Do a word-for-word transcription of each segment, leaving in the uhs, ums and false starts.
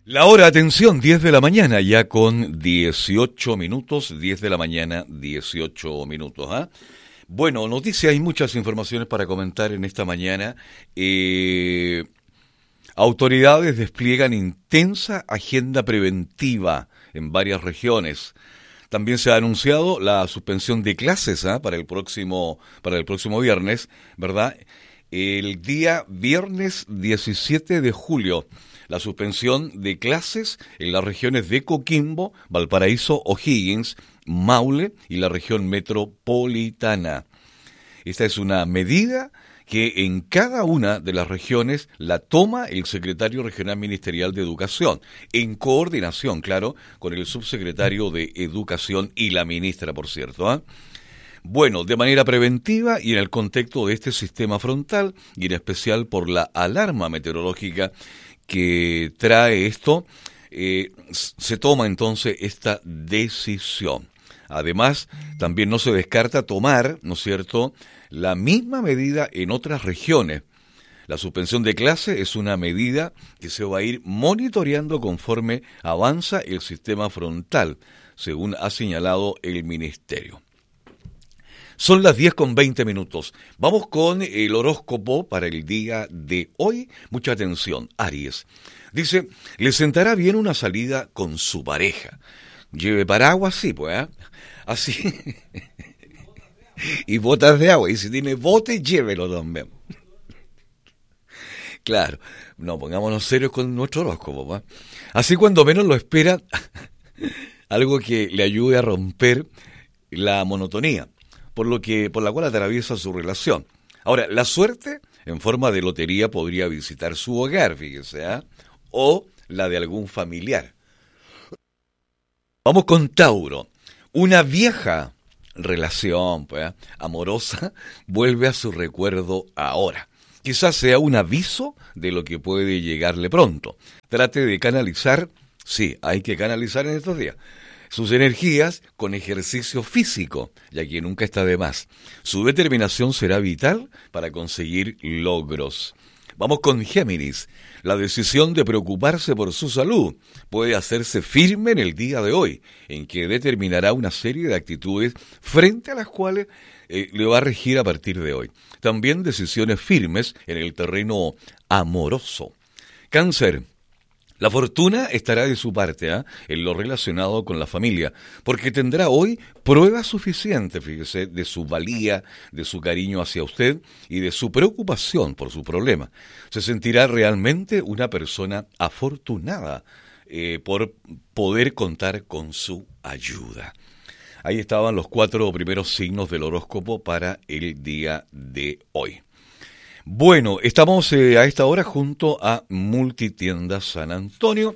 La hora, atención, diez de la mañana, ya con dieciocho minutos, diez de la mañana, dieciocho minutos. ¿ah? Bueno, noticias, hay muchas informaciones para comentar en esta mañana. Eh, autoridades despliegan intensa agenda preventiva en varias regiones. También se ha anunciado la suspensión de clases ¿ah? para el próximo, para el próximo viernes, ¿verdad? El día viernes diecisiete de julio. La suspensión de clases en las regiones de Coquimbo, Valparaíso, O'Higgins, Maule y la región metropolitana. Esta es una medida que en cada una de las regiones la toma el secretario regional ministerial de Educación, en coordinación, claro, con el subsecretario de Educación y la ministra, por cierto, ¿eh? Bueno, de manera preventiva y en el contexto de este sistema frontal, y en especial por la alarma meteorológica que trae esto, eh, se toma entonces esta decisión. Además, también no se descarta tomar, ¿no es cierto?, la misma medida en otras regiones. La suspensión de clase es una medida que se va a ir monitoreando conforme avanza el sistema frontal, según ha señalado el Ministerio. Son las diez con veinte minutos. Vamos con el horóscopo para el día de hoy. Mucha atención, Aries. Dice, le sentará bien una salida con su pareja. Lleve paraguas, sí, pues, ¿eh? Así. Y botas de agua. Y si tiene bote, llévelo también. Claro. No, pongámonos serios con nuestro horóscopo, ¿eh? Así cuando menos lo espera, algo que le ayude a romper la monotonía, por lo que por la cual atraviesa su relación. Ahora, la suerte, en forma de lotería, podría visitar su hogar, fíjese, ¿eh? O la de algún familiar. Vamos con Tauro. Una vieja relación pues, amorosa vuelve a su recuerdo ahora. Quizás sea un aviso de lo que puede llegarle pronto. Trate de canalizar, sí, hay que canalizar en estos días, sus energías con ejercicio físico, ya que nunca está de más. Su determinación será vital para conseguir logros. Vamos con Géminis. La decisión de preocuparse por su salud puede hacerse firme en el día de hoy, en que determinará una serie de actitudes frente a las cuales eh, le va a regir a partir de hoy. También decisiones firmes en el terreno amoroso. Cáncer. La fortuna estará de su parte ¿eh? en lo relacionado con la familia, porque tendrá hoy pruebas suficientes, fíjese, de su valía, de su cariño hacia usted y de su preocupación por su problema. Se sentirá realmente una persona afortunada eh, por poder contar con su ayuda. Ahí estaban los cuatro primeros signos del horóscopo para el día de hoy. Bueno, estamos eh, a esta hora junto a Multitiendas San Antonio.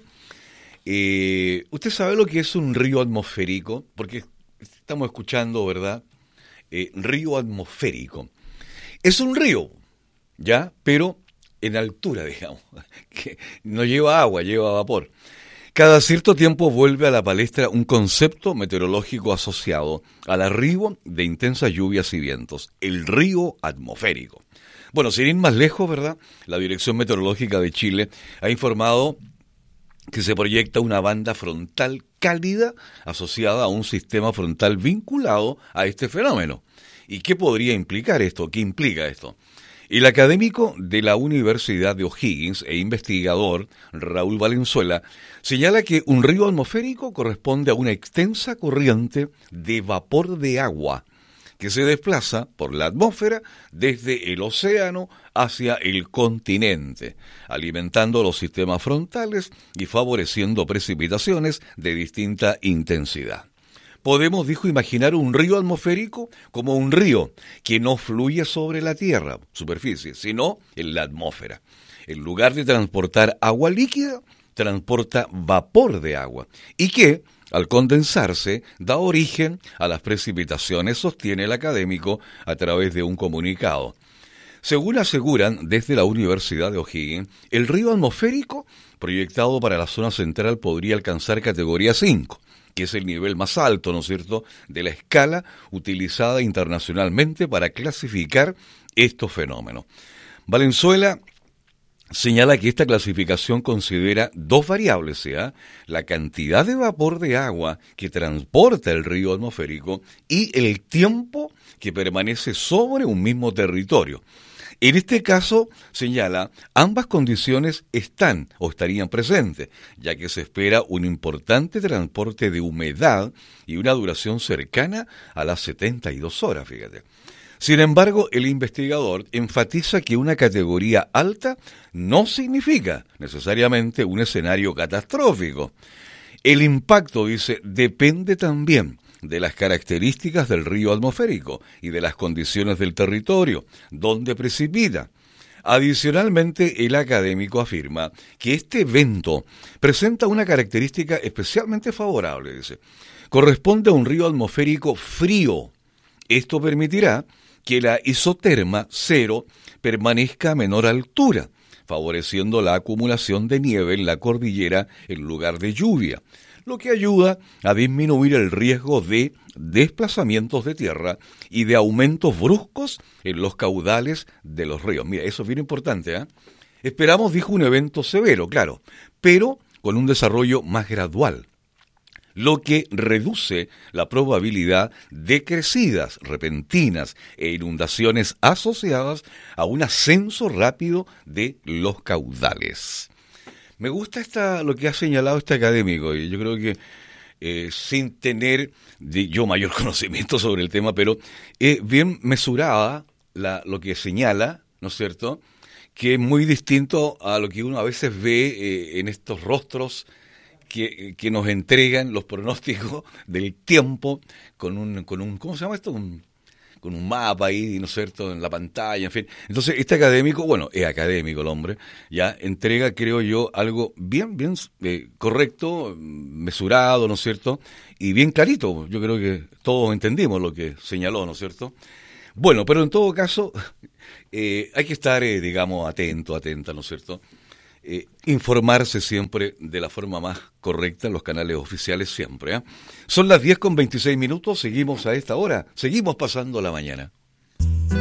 Eh, ¿Usted sabe lo que es un río atmosférico? Porque estamos escuchando, ¿verdad? Eh, río atmosférico. Es un río, ¿ya? Pero en altura, digamos, que no lleva agua, lleva vapor. Cada cierto tiempo vuelve a la palestra un concepto meteorológico asociado al arribo de intensas lluvias y vientos, el río atmosférico. Bueno, sin ir más lejos, ¿verdad? La Dirección Meteorológica de Chile ha informado que se proyecta una banda frontal cálida asociada a un sistema frontal vinculado a este fenómeno. ¿Y qué podría implicar esto? ¿Qué implica esto? El académico de la Universidad de O'Higgins e investigador Raúl Valenzuela señala que un río atmosférico corresponde a una extensa corriente de vapor de agua que se desplaza por la atmósfera desde el océano hacia el continente, alimentando los sistemas frontales y favoreciendo precipitaciones de distinta intensidad. Podemos, dijo, imaginar un río atmosférico como un río que no fluye sobre la tierra, superficie, sino en la atmósfera. En lugar de transportar agua líquida, transporta vapor de agua y que, al condensarse, da origen a las precipitaciones, sostiene el académico a través de un comunicado. Según aseguran desde la Universidad de O'Higgins, el río atmosférico proyectado para la zona central podría alcanzar categoría cinco, que es el nivel más alto, ¿no es cierto?, de la escala utilizada internacionalmente para clasificar estos fenómenos. Valenzuela señala que esta clasificación considera dos variables, ¿sí? La cantidad de vapor de agua que transporta el río atmosférico y el tiempo que permanece sobre un mismo territorio. En este caso, señala, ambas condiciones están o estarían presentes, ya que se espera un importante transporte de humedad y una duración cercana a las setenta y dos horas, fíjate. Sin embargo, el investigador enfatiza que una categoría alta no significa necesariamente un escenario catastrófico. El impacto, dice, depende también de las características del río atmosférico y de las condiciones del territorio, donde precipita. Adicionalmente, el académico afirma que este evento presenta una característica especialmente favorable, dice. Corresponde a un río atmosférico frío. Esto permitirá que la isoterma cero permanezca a menor altura, favoreciendo la acumulación de nieve en la cordillera en lugar de lluvia, lo que ayuda a disminuir el riesgo de desplazamientos de tierra y de aumentos bruscos en los caudales de los ríos. Mira, eso es bien importante, ¿eh? Esperamos, dijo, un evento severo, claro, pero con un desarrollo más gradual, lo que reduce la probabilidad de crecidas repentinas e inundaciones asociadas a un ascenso rápido de los caudales. Me gusta esta, lo que ha señalado este académico, y yo creo que eh, sin tener de, yo mayor conocimiento sobre el tema, pero es eh, bien mesurada la, lo que señala, ¿no es cierto?, que es muy distinto a lo que uno a veces ve eh, en estos rostros que, que nos entregan los pronósticos del tiempo con un, con un ¿cómo se llama esto?, un... con un mapa ahí, ¿no es cierto?, en la pantalla, en fin. Entonces, este académico, bueno, es académico el hombre, ya entrega, creo yo, algo bien, bien eh, correcto, mesurado, ¿no es cierto?, y bien clarito. Yo creo que todos entendimos lo que señaló, ¿no es cierto? Bueno, pero en todo caso, eh, hay que estar, eh, digamos, atento, atenta, ¿no es cierto?, Eh, informarse siempre de la forma más correcta en los canales oficiales siempre, ¿eh? Son las diez con veintiséis minutos, seguimos a esta hora, seguimos pasando la mañana.